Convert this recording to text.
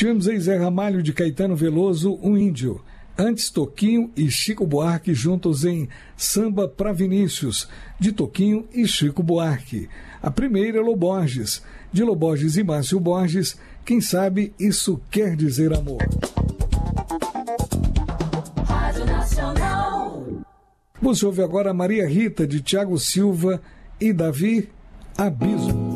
Tivemos aí Zé Ramalho de Caetano Veloso, O Índio. Antes, Toquinho e Chico Buarque juntos em Samba pra Vinícius, de Toquinho e Chico Buarque. A primeira, Loborges, de Loborges e Márcio Borges, Quem Sabe Isso Quer Dizer Amor. Rádio Nacional. Você ouve agora Maria Rita, de Tiago Silva e Davi, Abismo.